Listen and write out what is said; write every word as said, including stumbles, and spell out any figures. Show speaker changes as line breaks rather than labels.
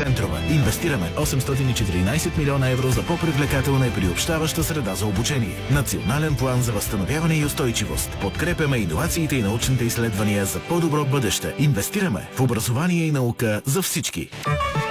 центрове. Инвестираме осемстотин и четиринадесет милиона евро за по-привлекателна и приобщаваща среда за обучение. Национален план за възстановяване и устойчивост. Подкрепяме иновациите и научните изследвания за по-добро бъдеще. Инвестираме в образование и наука за всички.